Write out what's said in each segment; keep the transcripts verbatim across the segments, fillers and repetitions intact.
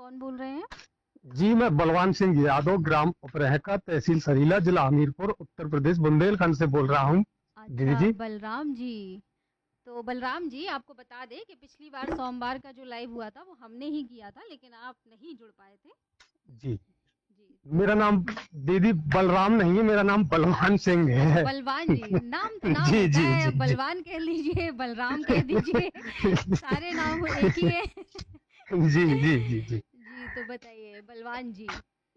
कौन बोल रहे हैं? जी मैं बलवान सिंह यादव, ग्राम उपरहका, तहसील सरीला, जिला हमीरपुर, उत्तर प्रदेश, बुंदेलखंड से बोल रहा हूँ। दीदी अच्छा, जी। बलराम जी। तो बलराम जी, आपको बता दें कि पिछली बार सोमवार का जो लाइव हुआ था वो हमने ही किया था, लेकिन आप नहीं जुड़ पाए थे। जी जी, मेरा तो नाम, दीदी, बलराम नहीं है, मेरा नाम बलवान सिंह अच्छा, है। बलवान जी, नाम तो नाम जी होता जी है, जी जी। बलवान कह लीजिए, बलराम कह दीजिए, सारे नाम एक ही है। जी जी जी जी। जी, तो बताइए बलवान जी,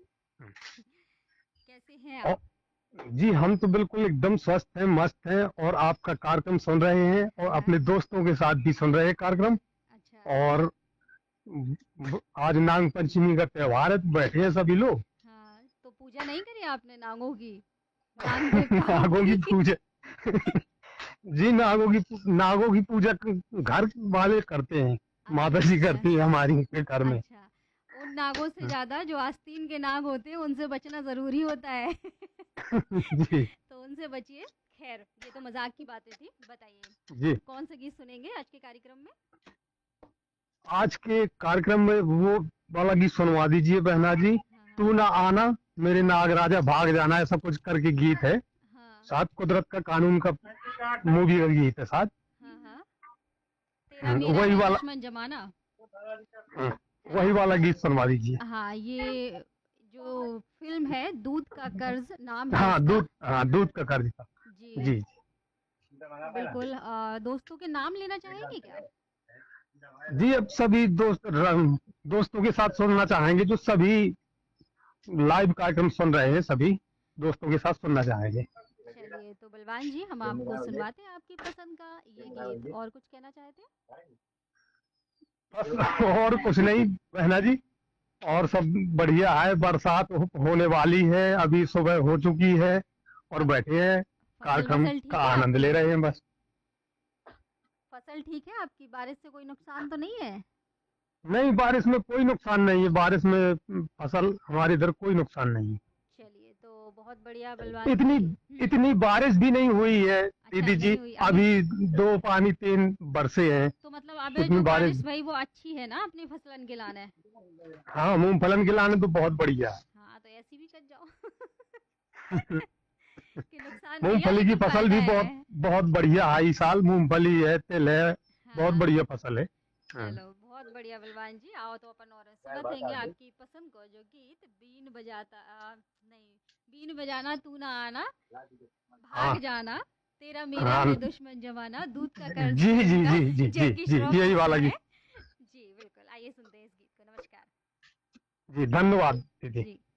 कैसे हैं और आप? जी हम तो बिल्कुल एकदम स्वस्थ हैं, मस्त हैं, और आपका कार्यक्रम सुन रहे हैं और हाँ, अपने दोस्तों के साथ भी सुन रहे हैं कार्यक्रम। अच्छा, और ब- आज नाग पंचमी का त्योहार है, तो बैठे हैं सभी लोग। हाँ, तो पूजा नहीं करी आपने नागों की, नाग देवताओं नागों की की? पूजा। जी नागों की पू- नागों की पूजा क- घर वाले करते हैं। माता अच्छा, जी अच्छा, करती है हमारी के घर में। अच्छा। उन नागों से ज़्यादा जो आस्तीन के नाग होते हैं, उनसे बचना ज़रूरी होता है। जी तो उनसे बचिए। ख़ैर, ये तो मज़ाक की बातें थी। बताइए, जी। कौन से गीत सुनेंगे आज के कार्यक्रम में? आज के कार्यक्रम में वो वाला गीत सुनवा दीजिए बहना जी। हाँ, तू हाँ। ना आना, मेरे नाग राजा भाग जाना, ऐसा कुछ करके गीत है। हाँ, साथ कुदरत का कानून का मूवी का गीत है साथ। हाँ, हाँ। तेरा हम्म, मेरा वही है वाला। दुश्मन ज़माना, हम्म, है वही ना? वाला गीत सुनवा दीजिए। हाँ, ये जो फ़िल्म है, दूध का कर्ज़ नाम है हाँ इसका। दूध, हाँ दूध का कर्ज था। जी, जी बिल्कुल। अ, दोस्तों के नाम लेना चाहेंगे क्या? जी। अब सभी दोस्त रंग दोस्तों के साथ सुनना चाहेंगे, जो सभी लाइव कार्यक्रम सुन रहे हैं, सभी दोस्तों के साथ सुनना चाहेंगे। चलिए, तो बलवान जी, हम आपको सुनवाते हैं आपकी पसंद का ये गीत। और कुछ कहना चाहते हैं? बस और कुछ नहीं बहना जी। और सब बढ़िया है। बरसात हो, होने वाली है, अभी सुबह हो चुकी है, और फ बैठे हैं, फसल कार्यक्रम वसल का ठीक है आनंद ले आपकी? रहे हैं बस। फसल ठीक है आपकी? बारिश से कोई नुकसान तो नहीं है? नहीं, बारिश में कोई नुकसान नहीं है, बारिश में फसल हमारे इधर कोई नुकसान नहीं है। चलिए, तो बहुत बढ़िया बलवान इतनी जी। हुँ, इतनी बारिश भी नहीं हुई है अच्छा दीदी जी। नहीं हुई अभी। अभी दो पानी तीन बरसे हैं। तो मतलब अबे इतनी जो बारिश। बारिश भई वो अच्छी है ना अपनी फसलन के लाने? हाँ मूंगफलन के लाने तो बहुत बढ़िया है। हाँ, तो ऐसी भी कर जाओ। कि नुकसान नहीं है मूंगफली की लेकिन फसल फ़ायदा भी है। बहुत बहुत बढ़िया है इस साल। मूंगफली है, तिल है, बहुत हाँ। बढ़िया फसल है। हाँ। चलो, बहुत बढ़िया बलवान जी। आओ तो अपन और सुनत हैंगे आपकी पसंद को जो गीत बीन बजाता अ, नहीं, बीन बजाना तू ना आना, भाग हाँ जाना, तेरा मेरा हाँ। है दुश्मन जमाना, दूध का कर्ज जी फ़िल्म जी का जी जी जी जैकी जी श्रॉफ यही वाला इसमें है। गीत। जी, बिल्कुल। आइए सुनते हैं इस गीत को। नमस्कार। जी धन्यवाद दीदी। जी।